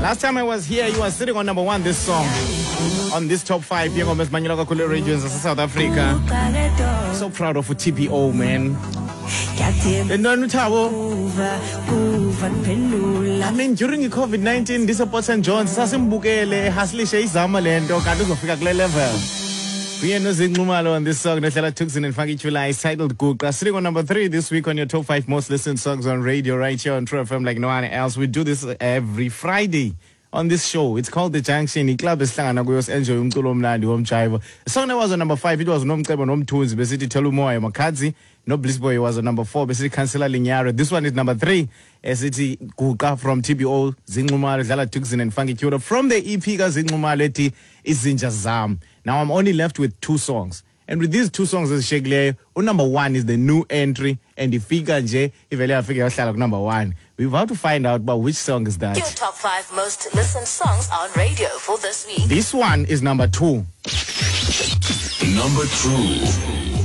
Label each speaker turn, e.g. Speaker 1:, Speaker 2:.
Speaker 1: Last time I was here, you were sitting on number 1 this song. On this top 5, you're going to Kule Radio in South Africa. So proud of TPO, man. I mean, during the COVID-19, this person Jones, Sasimbukele, Haslisha Zamalendo, Kaduzofika level. We are on this song, Nathala Tuxin and Funky Chula is titled Good. Sitting on number 3 this week on your top 5 most listened songs on radio, right here on True FM like no one else. We do this every Friday on this show. It's called The Junction. The club is Slangana Goyos Enjoy Umtulo Mlandi Home Chive. The song that was on number 5, it was Nom Klebo Nom Tunes, Besiti Telumoya Makadzi. No Bliss Boy was on number 4, Besiti Kansela Linyaro. This one is number 3, City Kuka from TBO, Zingumale, Zala Tuxin and Funky Chula. From the EP Zingumale is Zinja Zam. Now I'm only left with 2 songs. And with these 2 songs, number 1 is the new entry, and the figure J, if I figure out number 1. We're about to find out about which song is that.
Speaker 2: Your top 5 most listened songs on radio for this week.
Speaker 1: This one is number 2.
Speaker 3: Number 2.